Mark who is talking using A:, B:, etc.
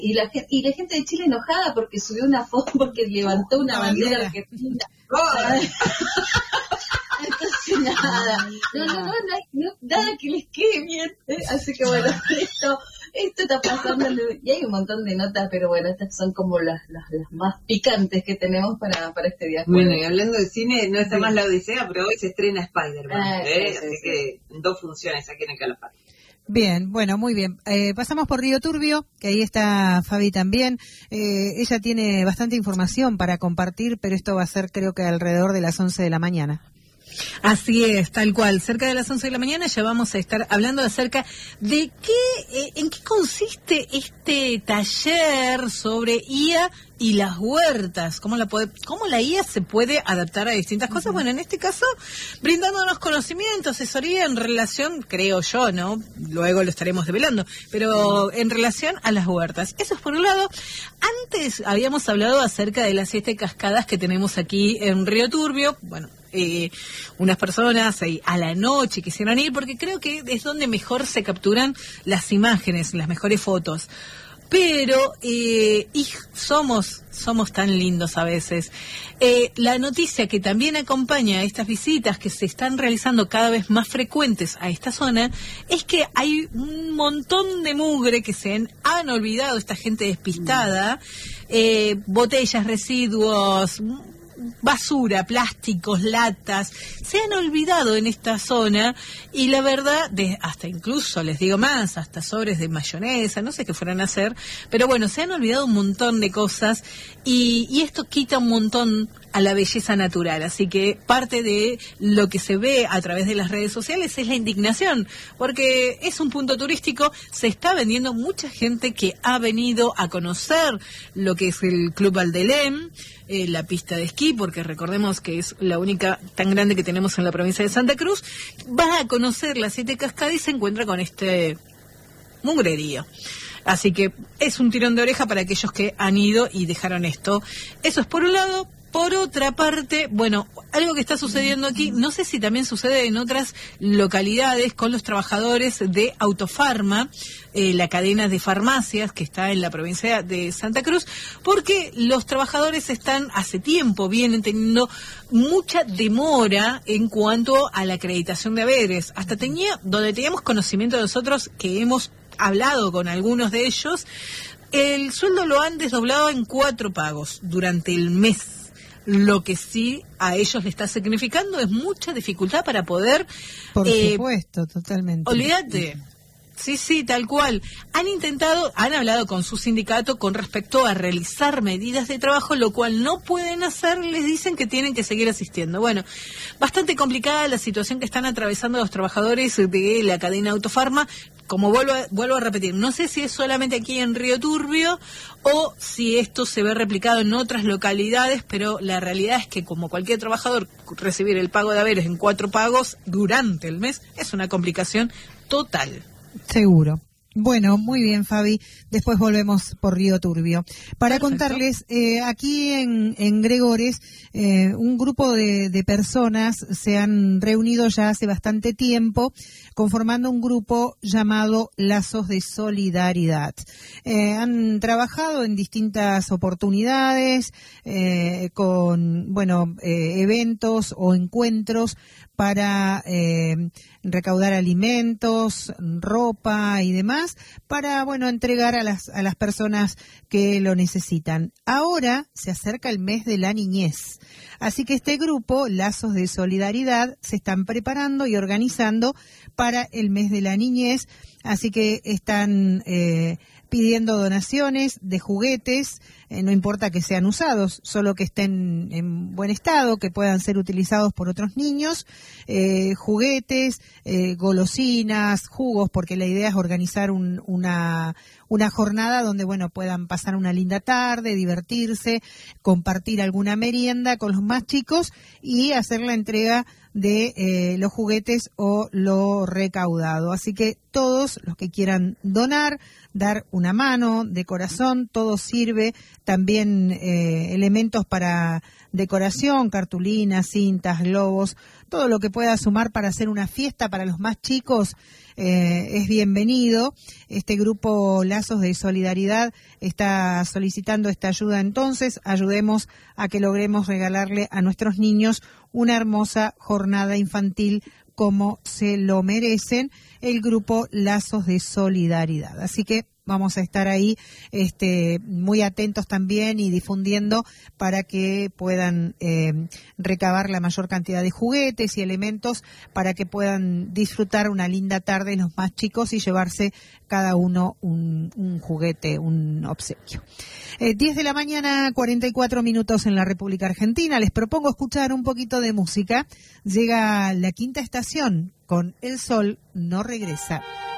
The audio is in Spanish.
A: y la gente de Chile enojada porque subió una foto, porque levantó una bandera argentina. Entonces nada, no, nada que les quede bien, así que bueno, esto está pasando, y hay un montón de notas, pero bueno, estas son como las más picantes que tenemos para este día.
B: Bueno, y hablando de cine, no está más La Odisea, pero hoy se estrena Spider-Man, así que 2 funciones aquí en el Calafate.
C: Bien, bueno, muy bien. Pasamos por Río Turbio, que ahí está Fabi también. Ella tiene bastante información para compartir, pero esto va a ser creo que alrededor de las 11 de la mañana.
D: Así es, tal cual. Cerca de las 11 de la mañana ya vamos a estar hablando acerca de en qué consiste este taller sobre IA y las huertas. ¿Cómo la IA se puede adaptar a distintas cosas? Bueno, en este caso, brindándonos conocimiento, asesoría en relación, creo yo, ¿no? Luego lo estaremos develando, pero en relación a las huertas. Eso es por un lado. Antes habíamos hablado acerca de las 7 cascadas que tenemos aquí en Río Turbio. Bueno, unas personas a la noche quisieron ir porque creo que es donde mejor se capturan las imágenes, las mejores fotos. Pero somos tan lindos a veces. La noticia que también acompaña a estas visitas que se están realizando cada vez más frecuentes a esta zona es que hay un montón de mugre que se han olvidado, esta gente despistada, botellas, residuos, basura, plásticos, latas, se han olvidado en esta zona y la verdad, hasta incluso, les digo más, hasta sobres de mayonesa, no sé qué fueran a hacer, pero bueno, se han olvidado un montón de cosas y esto quita un montón a la belleza natural, así que parte de lo que se ve a través de las redes sociales es la indignación, porque es un punto turístico, se está vendiendo mucha gente que ha venido a conocer lo que es el Club Aldelem, la pista de esquí, porque recordemos que es la única tan grande que tenemos en la provincia de Santa Cruz, va a conocer las 7 cascadas y se encuentra con este mugrerío. Así que es un tirón de oreja para aquellos que han ido y dejaron esto. Eso es por un lado. Por otra parte, bueno, algo que está sucediendo aquí, no sé si también sucede en otras localidades con los trabajadores de Autofarma, la cadena de farmacias que está en la provincia de Santa Cruz, porque los trabajadores hace tiempo vienen teniendo mucha demora en cuanto a la acreditación de haberes. Hasta donde teníamos conocimiento de nosotros que hemos hablado con algunos de ellos, el sueldo lo han desdoblado en 4 pagos durante el mes. Lo que sí a ellos le está significando es mucha dificultad para poder...
C: Por supuesto, totalmente.
D: Olvídate. Sí, tal cual. Han hablado con su sindicato con respecto a realizar medidas de trabajo, lo cual no pueden hacer, les dicen que tienen que seguir asistiendo. Bueno, bastante complicada la situación que están atravesando los trabajadores de la cadena Autofarma. Como vuelvo a repetir, no sé si es solamente aquí en Río Turbio o si esto se ve replicado en otras localidades, pero la realidad es que como cualquier trabajador, recibir el pago de haberes en 4 pagos durante el mes es una complicación total.
C: Seguro. Bueno, muy bien, Fabi. Después volvemos por Río Turbio. Para
D: Perfecto.
C: Contarles, aquí en Gregores, un grupo de personas se han reunido ya hace bastante tiempo, conformando un grupo llamado Lazos de Solidaridad. Han trabajado en distintas oportunidades, con, eventos o encuentros para recaudar alimentos, ropa y demás, para, entregar a las personas que lo necesitan. Ahora se acerca el mes de la niñez, así que este grupo, Lazos de Solidaridad, se están preparando y organizando para el mes de la niñez, así que están pidiendo donaciones de juguetes, no importa que sean usados, solo que estén en buen estado, que puedan ser utilizados por otros niños, juguetes, golosinas, jugos, porque la idea es organizar una jornada donde, puedan pasar una linda tarde, divertirse, compartir alguna merienda con los más chicos y hacer la entrega de los juguetes o lo recaudado. Así que todos los que quieran donar, dar una mano de corazón, todo sirve, también elementos para decoración, cartulinas, cintas, globos, todo lo que pueda sumar para hacer una fiesta para los más chicos es bienvenido. Este grupo Lazos de Solidaridad está solicitando esta ayuda, entonces ayudemos a que logremos regalarle a nuestros niños una hermosa jornada infantil como se lo merecen, el grupo Lazos de Solidaridad. Así que vamos a estar ahí muy atentos también y difundiendo para que puedan recabar la mayor cantidad de juguetes y elementos para que puedan disfrutar una linda tarde los más chicos y llevarse cada uno un juguete, un obsequio. 10 de la mañana, 44 minutos en la República Argentina. Les propongo escuchar un poquito de música. Llega la quinta estación con El Sol No Regresa.